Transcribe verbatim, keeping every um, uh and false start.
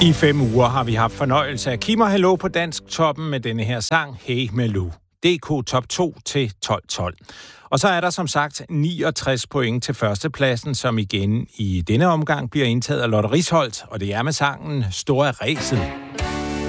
I fem uger har vi haft fornøjelse af Kim og Hello på dansk toppen med denne her sang, Hey Malou. D K top to til tolv tolv. Og så er der som sagt niogtres point til førstepladsen, som igen i denne omgang bliver indtaget af Lotte Risholdt, og det er med sangen Store Ræset.